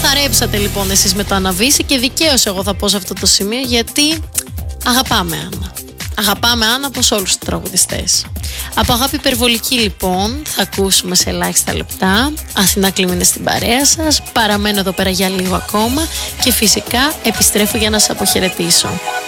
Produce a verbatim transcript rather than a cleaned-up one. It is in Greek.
Θαρέψατε λοιπόν εσείς με το Αναβίση και δικαίως εγώ θα πω σε αυτό το σημείο, γιατί αγαπάμε Άννα. Αγαπάμε Άννα από όλους τους τραγουδιστές. Από αγάπη υπερβολική λοιπόν θα ακούσουμε σε ελάχιστα λεπτά Αθηνά Κλίμηνε στην παρέα σας. Παραμένω εδώ πέρα για λίγο ακόμα και φυσικά επιστρέφω για να σας αποχαιρετήσω.